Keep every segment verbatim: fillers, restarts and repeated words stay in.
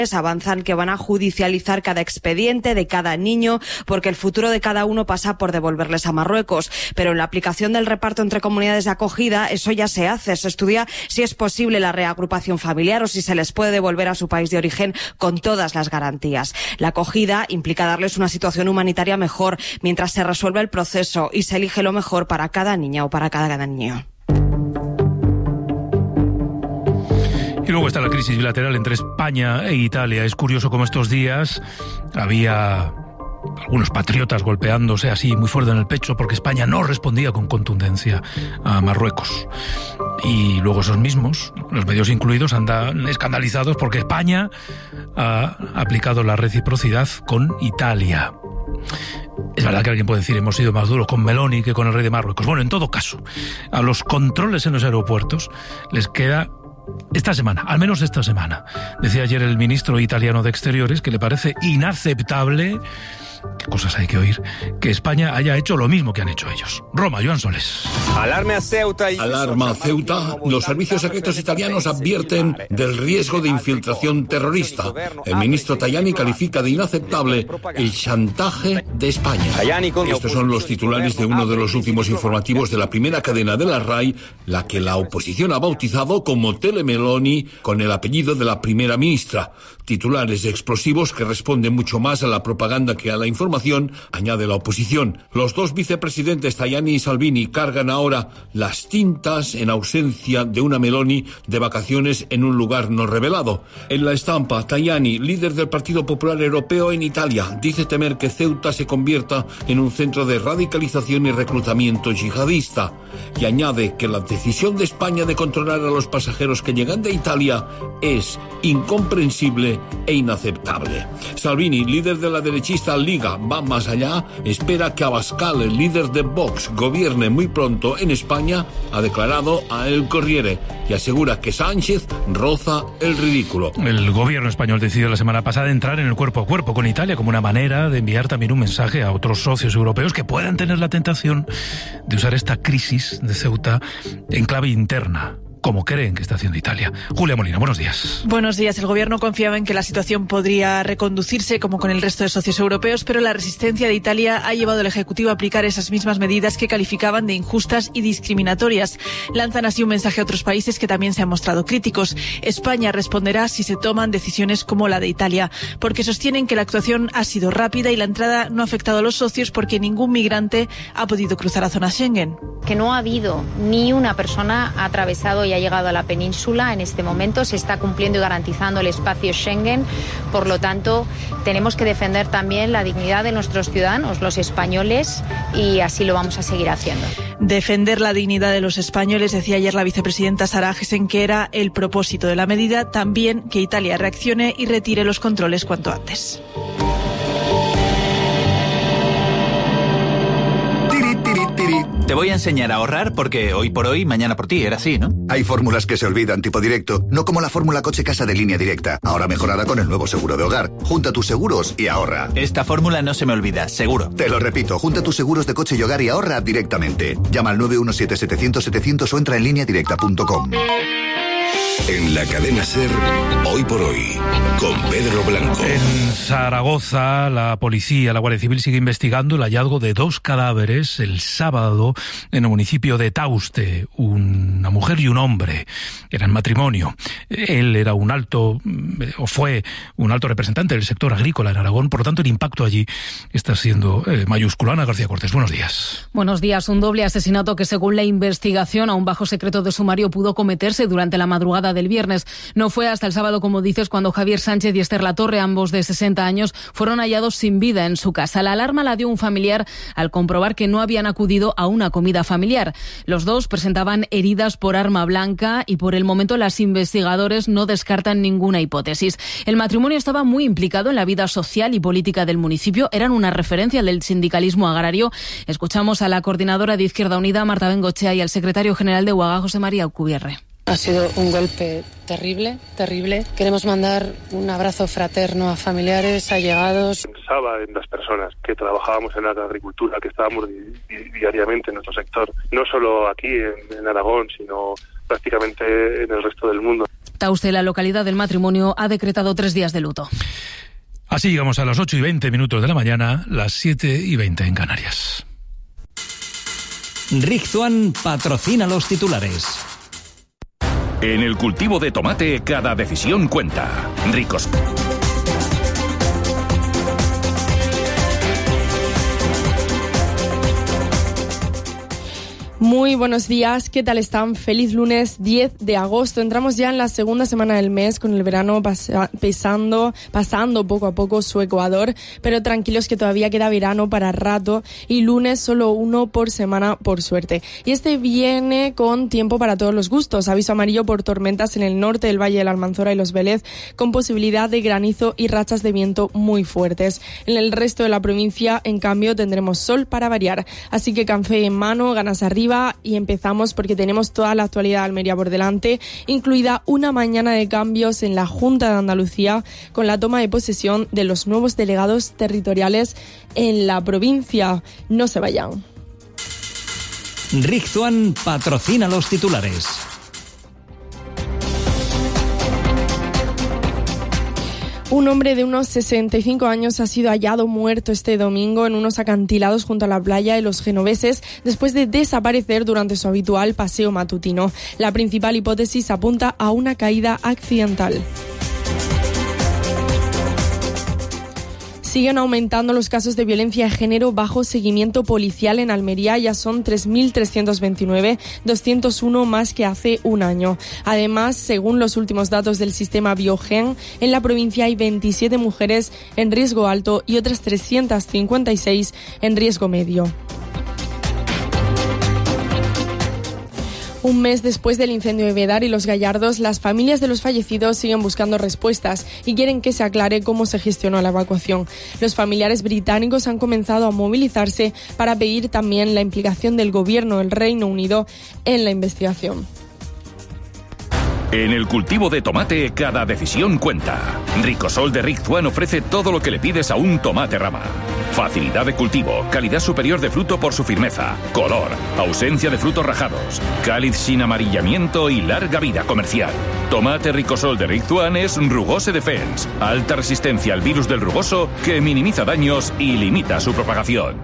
avanzan que van a judicializar cada expediente de cada niño porque el futuro de cada uno pasa por devolverles a Marruecos. Pero en la aplicación del reparto entre comunidades de acogida eso ya se hace. Se estudia si es posible la reagrupación familiar o si se les puede devolver a su país de origen con todas las garantías. La acogida implica darles una situación humanitaria mejor mientras se resuelve el proceso y se elige lo mejor para cada niña o para cada niño. Y luego está la crisis bilateral entre España e Italia. Es curioso cómo estos días había algunos patriotas golpeándose así muy fuerte en el pecho porque España no respondía con contundencia a Marruecos. Y luego esos mismos, los medios incluidos, andan escandalizados porque España ha aplicado la reciprocidad con Italia. Es verdad que alguien puede decir hemos sido más duros con Meloni que con el rey de Marruecos. Bueno, en todo caso, a los controles en los aeropuertos les queda esta semana, al menos esta semana. Decía ayer el ministro italiano de Exteriores que le parece inaceptable, qué cosas hay que oír, que España haya hecho lo mismo que han hecho ellos. Roma, Joan Soles. Alarma a Ceuta. Y... Alarma a Ceuta. Los servicios secretos italianos advierten del riesgo de infiltración terrorista. El ministro Tajani califica de inaceptable el chantaje de España. Estos son los titulares de uno de los últimos informativos de la primera cadena de la RAI, la que la oposición ha bautizado como Telemeloni, con el apellido de la primera ministra. Titulares explosivos que responden mucho más a la propaganda que a la información, añade la oposición. Los dos vicepresidentes Tajani y Salvini cargan ahora las tintas en ausencia de una Meloni de vacaciones en un lugar no revelado. En la estampa, Tajani, líder del Partido Popular Europeo en Italia, dice temer que Ceuta se convierta en un centro de radicalización y reclutamiento yihadista. Y añade que la decisión de España de controlar a los pasajeros que llegan de Italia es incomprensible e inaceptable. Salvini, líder de la derechista Liga, va más allá, espera que Abascal, el líder de Vox, gobierne muy pronto en España, ha declarado a El Corriere, y asegura que Sánchez roza el ridículo. El gobierno español decidió la semana pasada entrar en el cuerpo a cuerpo con Italia como una manera de enviar también un mensaje a otros socios europeos que puedan tener la tentación de usar esta crisis de Ceuta en clave interna, como creen que está haciendo Italia. Julia Molina, buenos días. Buenos días. El gobierno confiaba en que la situación podría reconducirse como con el resto de socios europeos, pero la resistencia de Italia ha llevado al Ejecutivo a aplicar esas mismas medidas que calificaban de injustas y discriminatorias. Lanzan así un mensaje a otros países que también se han mostrado críticos. España responderá si se toman decisiones como la de Italia, porque sostienen que la actuación ha sido rápida y la entrada no ha afectado a los socios porque ningún migrante ha podido cruzar a zona Schengen. Que no ha habido ni una persona atravesado y ha llegado a la península en este momento. Se está cumpliendo y garantizando el espacio Schengen. Por lo tanto, tenemos que defender también la dignidad de nuestros ciudadanos, los españoles, y así lo vamos a seguir haciendo. Defender la dignidad de los españoles, decía ayer la vicepresidenta Sara Agesen, que era el propósito de la medida. También que Italia reaccione y retire los controles cuanto antes. Te voy a enseñar a ahorrar porque hoy por hoy, mañana por ti, era así, ¿no? Hay fórmulas que se olvidan, tipo directo, no como la fórmula coche-casa de Línea Directa, ahora mejorada con el nuevo seguro de hogar. Junta tus seguros y ahorra. Esta fórmula no se me olvida, seguro. Te lo repito, junta tus seguros de coche y hogar y ahorra directamente. Llama al nueve uno siete, setecientos, setecientos o entra en línea directa punto com. En la cadena SER, hoy por hoy, con Pedro Blanco. En Zaragoza, la policía, la Guardia Civil sigue investigando el hallazgo de dos cadáveres el sábado en el municipio de Tauste, una mujer y un hombre. Eran matrimonio. Él era un alto, o fue un alto representante del sector agrícola en Aragón, por lo tanto el impacto allí está siendo eh, mayúsculo. Ana García Cortés, buenos días. Buenos días. Un doble asesinato que, según la investigación, aún bajo secreto de sumario, pudo cometerse durante la madrugada del viernes. No fue hasta el sábado, como dices, cuando Javier Sánchez y Esther Latorre, ambos de sesenta años, fueron hallados sin vida en su casa. La alarma la dio un familiar al comprobar que no habían acudido a una comida familiar. Los dos presentaban heridas por arma blanca y por el momento las investigadores no descartan ninguna hipótesis. El matrimonio estaba muy implicado en la vida social y política del municipio. Eran una referencia del sindicalismo agrario. Escuchamos a la coordinadora de Izquierda Unida, Marta Bengochea, y al secretario general de U A G, José María Alcubierre. Ha sido un golpe terrible, terrible. Queremos mandar un abrazo fraterno a familiares, allegados. Pensaba en las personas que trabajábamos en la agricultura, que estábamos di- di- diariamente en nuestro sector, no solo aquí en, en Aragón, sino prácticamente en el resto del mundo. Tauste, la localidad del matrimonio, ha decretado tres días de luto. Así llegamos a las ocho y veinte minutos de la mañana, las siete y veinte en Canarias. Rizzuan patrocina los titulares. En el cultivo de tomate, cada decisión cuenta. Ricos. Muy buenos días, ¿qué tal están? Feliz lunes diez de agosto. Entramos ya en la segunda semana del mes con el verano pasa, pesando, pasando poco a poco su ecuador, pero tranquilos que todavía queda verano para rato y lunes solo uno por semana por suerte. Y este viene con tiempo para todos los gustos. Aviso amarillo por tormentas en el norte del Valle de la Almanzora y Los Vélez, con posibilidad de granizo y rachas de viento muy fuertes. En el resto de la provincia, en cambio, tendremos sol para variar. Así que café en mano, ganas arriba, y empezamos porque tenemos toda la actualidad de Almería por delante, incluida una mañana de cambios en la Junta de Andalucía con la toma de posesión de los nuevos delegados territoriales en la provincia. No se vayan. Rizzuan patrocina los titulares. Un hombre de unos sesenta y cinco años ha sido hallado muerto este domingo en unos acantilados junto a la playa de Los Genoveses después de desaparecer durante su habitual paseo matutino. La principal hipótesis apunta a una caída accidental. Siguen aumentando los casos de violencia de género bajo seguimiento policial en Almería. Ya son tres mil trescientos veintinueve, doscientos uno más que hace un año. Además, según los últimos datos del sistema Biogen, en la provincia hay veintisiete mujeres en riesgo alto y otras trescientas cincuenta y seis en riesgo medio. Un mes después del incendio de Vedar y Los Gallardos, las familias de los fallecidos siguen buscando respuestas y quieren que se aclare cómo se gestionó la evacuación. Los familiares británicos han comenzado a movilizarse para pedir también la implicación del gobierno del Reino Unido en la investigación. En el cultivo de tomate, cada decisión cuenta. Ricosol de Rizzuan ofrece todo lo que le pides a un tomate rama. Facilidad de cultivo, calidad superior de fruto por su firmeza, color, ausencia de frutos rajados, cáliz sin amarillamiento y larga vida comercial. Tomate Ricosol de Rizzuan es Rugose Defense, alta resistencia al virus del rugoso que minimiza daños y limita su propagación.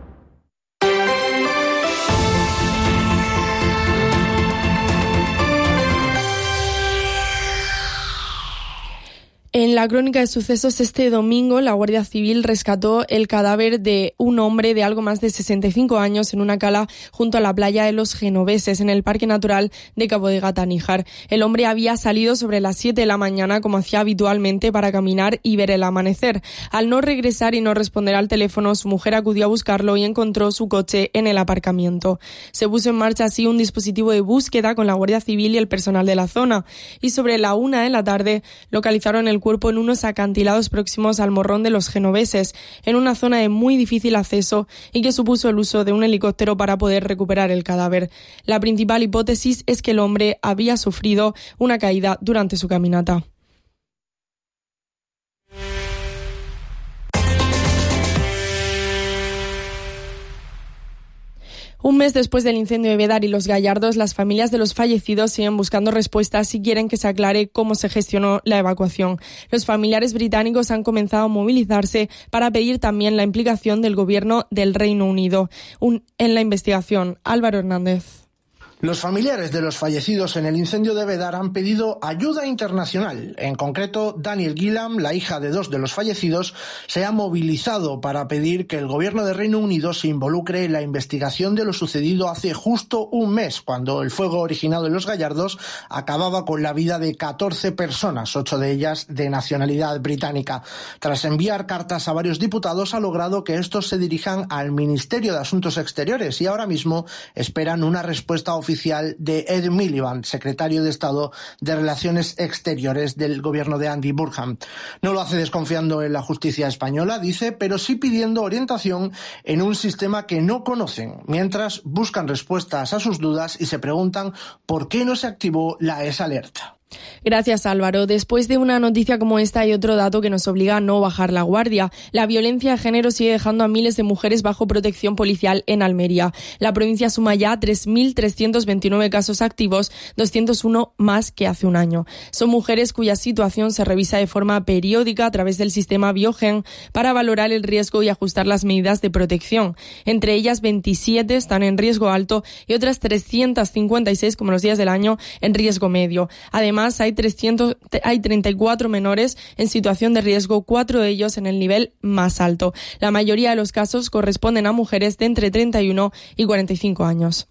En la crónica de sucesos, este domingo la Guardia Civil rescató el cadáver de un hombre de algo más de sesenta y cinco años en una cala junto a la playa de Los Genoveses, en el Parque Natural de Cabo de Gata Níjar. El hombre había salido sobre las siete de la mañana, como hacía habitualmente, para caminar y ver el amanecer. Al no regresar y no responder al teléfono, su mujer acudió a buscarlo y encontró su coche en el aparcamiento. Se puso en marcha así un dispositivo de búsqueda con la Guardia Civil y el personal de la zona. Y sobre la una de la tarde localizaron el cuerpo en unos acantilados próximos al morrón de Los Genoveses, en una zona de muy difícil acceso y que supuso el uso de un helicóptero para poder recuperar el cadáver. La principal hipótesis es que el hombre había sufrido una caída durante su caminata. Un mes después del incendio de Vedar y Los Gallardos, las familias de los fallecidos siguen buscando respuestas y quieren que se aclare cómo se gestionó la evacuación. Los familiares británicos han comenzado a movilizarse para pedir también la implicación del gobierno del Reino Unido Un, en la investigación. Álvaro Hernández. Los familiares de los fallecidos en el incendio de Vedar han pedido ayuda internacional. En concreto, Daniel Gillam, la hija de dos de los fallecidos, se ha movilizado para pedir que el gobierno de Reino Unido se involucre en la investigación de lo sucedido hace justo un mes, cuando el fuego originado en Los Gallardos acababa con la vida de catorce personas, ocho de ellas de nacionalidad británica. Tras enviar cartas a varios diputados, ha logrado que estos se dirijan al Ministerio de Asuntos Exteriores y ahora mismo esperan una respuesta oficial oficial de Ed Miliband, secretario de Estado de Relaciones Exteriores del gobierno de Andy Burnham. No lo hace desconfiando en la justicia española, dice, pero sí pidiendo orientación en un sistema que no conocen, mientras buscan respuestas a sus dudas y se preguntan por qué no se activó la E S Alert. Gracias, Álvaro. Después de una noticia como esta hay otro dato que nos obliga a no bajar la guardia. La violencia de género sigue dejando a miles de mujeres bajo protección policial en Almería. La provincia suma ya tres mil trescientos veintinueve casos activos, doscientos uno más que hace un año. Son mujeres cuya situación se revisa de forma periódica a través del sistema Biogen para valorar el riesgo y ajustar las medidas de protección. Entre ellas, veintisiete están en riesgo alto y otras trescientas cincuenta y seis, como los días del año, en riesgo medio. Además, hay trescientos, hay treinta y cuatro menores en situación de riesgo, cuatro de ellos en el nivel más alto. La mayoría de los casos corresponden a mujeres de entre treinta y uno y cuarenta y cinco años.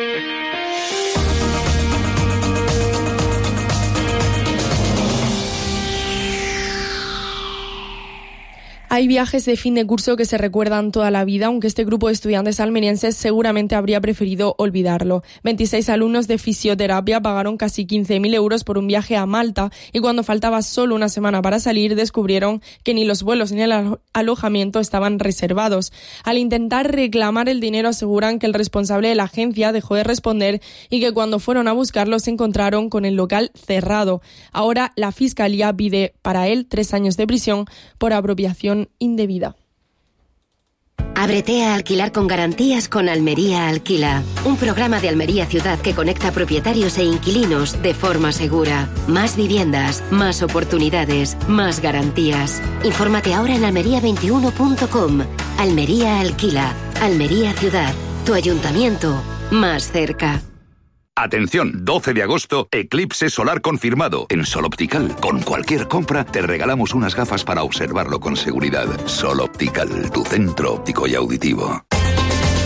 Hay viajes de fin de curso que se recuerdan toda la vida, aunque este grupo de estudiantes almerienses seguramente habría preferido olvidarlo. veintiséis alumnos de fisioterapia pagaron casi quince mil euros por un viaje a Malta y cuando faltaba solo una semana para salir descubrieron que ni los vuelos ni el alo- alojamiento estaban reservados. Al intentar reclamar el dinero aseguran que el responsable de la agencia dejó de responder y que cuando fueron a buscarlo se encontraron con el local cerrado. Ahora la Fiscalía pide para él tres años de prisión por apropiación indebida. Ábrete a alquilar con garantías con Almería Alquila, un programa de Almería Ciudad que conecta propietarios e inquilinos de forma segura. Más viviendas, más oportunidades, más garantías. Infórmate ahora en almería veintiuno punto com. Almería Alquila, Almería Ciudad, tu ayuntamiento más cerca. Atención, doce de agosto, eclipse solar confirmado en Sol Optical. Con cualquier compra te regalamos unas gafas para observarlo con seguridad. Sol Optical, tu centro óptico y auditivo.